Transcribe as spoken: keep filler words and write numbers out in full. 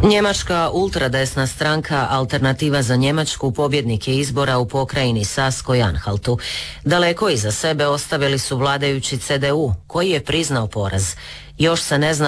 Njemačka ultradesna stranka Alternativa za Njemačku pobjednik je izbora u pokrajini Sasko-Anhaltu. Daleko iza sebe ostavili su vladajući C D U, koji je priznao poraz. Još se ne zna